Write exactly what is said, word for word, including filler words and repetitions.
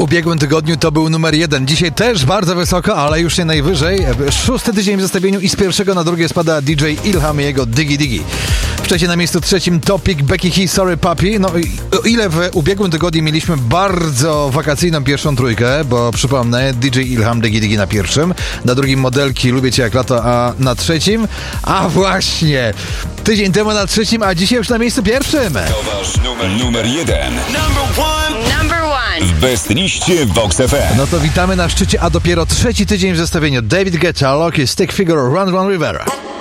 ubiegłym tygodniu to był numer jeden. Dzisiaj też bardzo wysoko, ale już nie najwyżej. Szósty tydzień w zestawieniu i z pierwszego na drugie spada D J Ilham i jego Diggy Diggy. Wcześniej na miejscu trzecim Topic, Becky H, Sorry Papi. No o ile w ubiegłym tygodniu mieliśmy bardzo wakacyjną pierwszą trójkę, bo przypomnę, D J Ilham, Diggy Diggy na pierwszym, na drugim Modelki, Lubię Cię jak lato, a na trzecim, a właśnie, tydzień temu na trzecim, a dzisiaj już na miejscu pierwszym. To wasz numer, numer jeden. Number one. Number one. W Best liście Vox F M. No to witamy na szczycie, a dopiero trzeci tydzień w zestawieniu. David Guetta, Loki, Stick Figure, Run Run River.